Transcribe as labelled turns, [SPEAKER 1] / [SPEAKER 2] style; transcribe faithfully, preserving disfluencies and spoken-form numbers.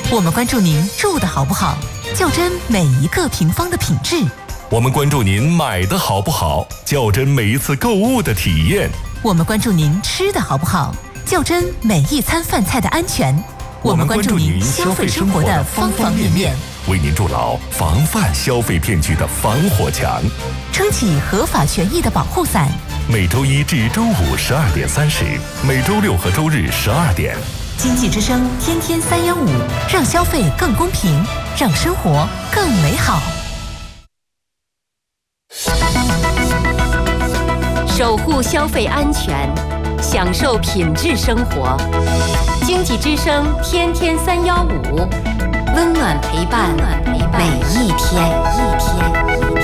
[SPEAKER 1] 我们关注您住的好不好，较真每一个平方的品质。
[SPEAKER 2] 我们关注您买的好不好，较真每一次购物的体验。
[SPEAKER 1] 我们关注您吃的好不好，较真每一餐饭菜的安全。我们关注您消费生活的方方面面，
[SPEAKER 2] 为您筑牢防范消费骗局的防火墙，
[SPEAKER 1] 撑起合法权益的保护伞。
[SPEAKER 2] 每周一至周五十二点三十，每周六和周日十二点。
[SPEAKER 1] 经济之声天天三幺五，让消费更公平，让生活更美好。
[SPEAKER 3] 守护消费安全，享受品质生活。经济之声天天三幺五，温暖陪伴每一天。